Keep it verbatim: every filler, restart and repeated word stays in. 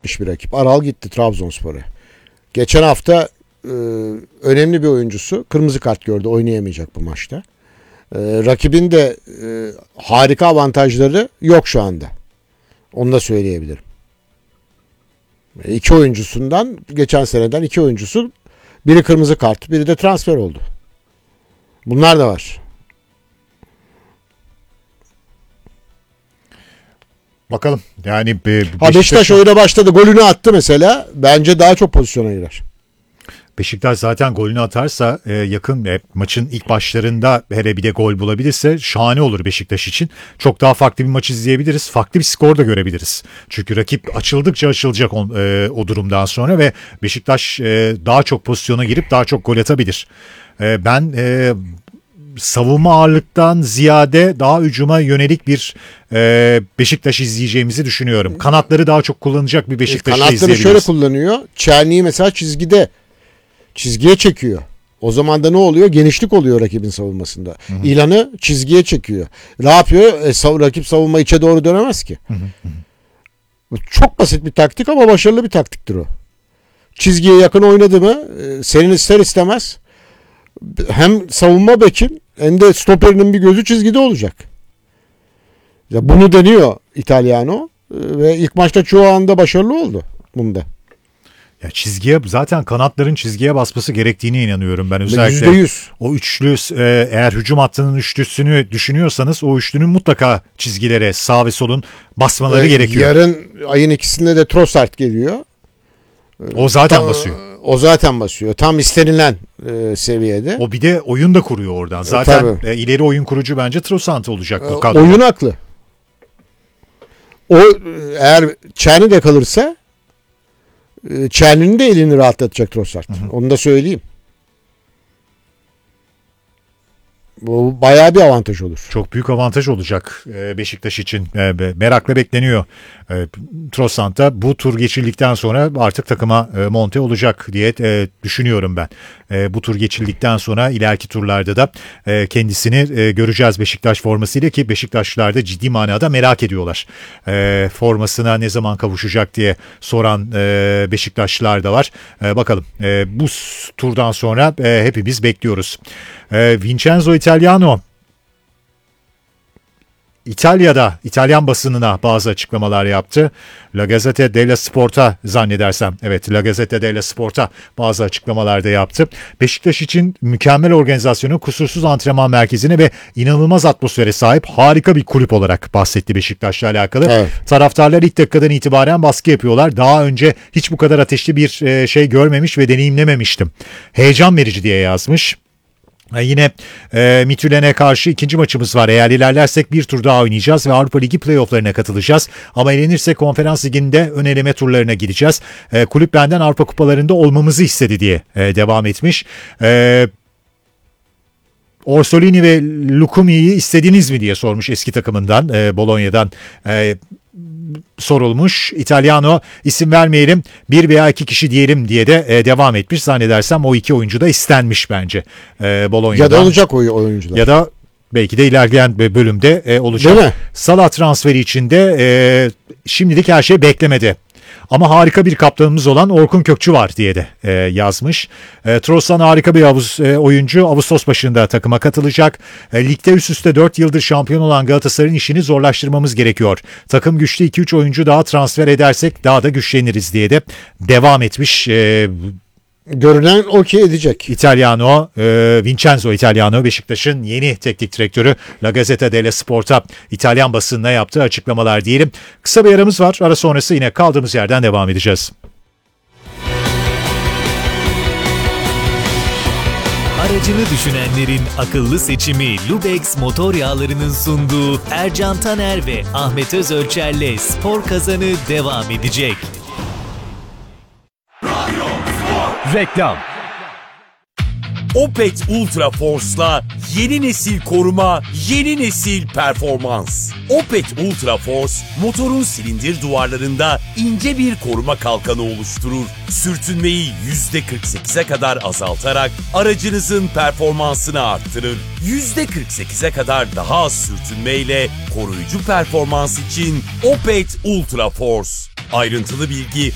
gitmiş bir rakip. Aral gitti Trabzonspor'a. Geçen hafta e, önemli bir oyuncusu kırmızı kart gördü. Oynayamayacak bu maçta. E, rakibin de e, harika avantajları yok şu anda. Onu da söyleyebilirim. E, iki oyuncusundan geçen seneden iki oyuncusu biri kırmızı kart, biri de transfer oldu. Bunlar da var. Bakalım. Yani Beşiktaş, ha Beşiktaş oyuna başladı. Golünü attı mesela. Bence daha çok pozisyona girer. Beşiktaş zaten golünü atarsa yakın maçın ilk başlarında hele bir de gol bulabilirse şahane olur Beşiktaş için. Çok daha farklı bir maç izleyebiliriz. Farklı bir skor da görebiliriz. Çünkü rakip açıldıkça açılacak o, o durumdan sonra ve Beşiktaş daha çok pozisyona girip daha çok gol atabilir. Ben savunma ağırlıktan ziyade daha hücuma yönelik bir e, Beşiktaş izleyeceğimizi düşünüyorum. Kanatları daha çok kullanacak bir Beşiktaş'ı e, izleyebiliriz. Kanatları şöyle kullanıyor. Çerni'yi mesela çizgide çizgiye çekiyor. O zaman da ne oluyor? Genişlik oluyor rakibin savunmasında. Hı hı. İlan'ı çizgiye çekiyor. Ne yapıyor? E, sav- rakip savunma içe doğru dönemez ki. Hı hı hı. Çok basit bir taktik ama başarılı bir taktiktir o. Çizgiye yakın oynadı mı e, senin ister istemez hem savunma bekin hem de stoperinin bir gözü çizgide olacak. Ya bunu deniyor İtalyano ve ilk maçta çoğu anda başarılı oldu bunda. Ya çizgiye zaten kanatların çizgiye basması gerektiğine inanıyorum ben özellikle. yüzde yüz. O üçlü eğer hücum hattının üçlüsünü düşünüyorsanız o üçlünün mutlaka çizgilere sağ ve solun basmaları ee, gerekiyor. Yarın ayın ikisinde de Trossard geliyor. O zaten Tam, basıyor. O zaten basıyor. Tam istenilen e, seviyede. O bir de oyun da kuruyor oradan. Zaten e, ileri oyun kurucu bence Trossard olacak bu kadroda. Oyun aklı. O eğer Çerni de kalırsa Çerni'nin de elini rahatlatacak Trossard. Hı hı. Onu da söyleyeyim. Bu bayağı bir avantaj olur. Çok büyük avantaj olacak Beşiktaş için. Merakla bekleniyor. Trossard'da bu tur geçildikten sonra artık takıma monte olacak diye düşünüyorum ben. Bu tur geçildikten sonra ileriki turlarda da kendisini göreceğiz Beşiktaş formasıyla ki Beşiktaşlılar da ciddi manada merak ediyorlar. Formasına ne zaman kavuşacak diye soran Beşiktaşlılar da var. Bakalım bu turdan sonra hepimiz bekliyoruz. Vincenzo Italiano İtalya'da İtalyan basınına bazı açıklamalar yaptı. La Gazzetta dello Sport'a zannedersem evet La Gazzetta dello Sport'a bazı açıklamalarda yaptı. Beşiktaş için mükemmel organizasyonu, kusursuz antrenman merkezine ve inanılmaz atmosfere sahip harika bir kulüp olarak bahsetti Beşiktaş'la alakalı. Evet. Taraftarlar ilk dakikadan itibaren baskı yapıyorlar. Daha önce hiç bu kadar ateşli bir şey görmemiş ve deneyimlememiştim. Heyecan verici diye yazmış. Yine e, Midtjylland'e karşı ikinci maçımız var. Eğer ilerlersek bir tur daha oynayacağız ve Avrupa Ligi playofflarına katılacağız. Ama elenirsek Konferans Ligi'nde ön eleme turlarına gideceğiz. E, kulüp benden Avrupa kupalarında olmamızı istedi diye e, devam etmiş. E, Orsolini ve Lukumi'yi istediniz mi diye sormuş eski takımından e, Bologna'dan e, sorulmuş. İtalyano isim vermeyelim bir veya iki kişi diyelim diye de e, devam etmiş. Zannedersem o iki oyuncu da istenmiş bence e, Bologna'dan. Ya da olacak o oyuncular. Ya da belki de ilerleyen bölümde e, olacak. Değil mi? Salah transferi içinde e, şimdilik her şey beklemedi. Ama harika bir kaptanımız olan Orkun Kökçü var diye de e, yazmış. E, Trossard harika bir Avuz, e, oyuncu. Ağustos başında takıma katılacak. E, ligde üst üste dört yıldır şampiyon olan Galatasaray'ın işini zorlaştırmamız gerekiyor. Takım güçlü iki üç oyuncu daha transfer edersek daha da güçleniriz diye de devam etmiş. E, Görünen o ki edecek. Italiano, e, Vincenzo Italiano Beşiktaş'ın yeni teknik direktörü La Gazzetta dello Sport'a İtalyan basınına yaptığı açıklamalar diyelim. Kısa bir aramız var. Ara sonrası yine kaldığımız yerden devam edeceğiz. Aracını düşünenlerin akıllı seçimi Lubex Motor Yağları'nın sunduğu Ercan Taner ve Ahmet Özölçer'le Spor Kazanı devam edecek. Reklam. Opet Ultra Force'la yeni nesil koruma, yeni nesil performans. Opet Ultra Force, motorun silindir duvarlarında ince bir koruma kalkanı oluşturur. Sürtünmeyi yüzde kırk sekize kadar azaltarak aracınızın performansını arttırır. yüzde kırk sekize kadar daha az sürtünmeyle koruyucu performans için Opet Ultra Force. Ayrıntılı bilgi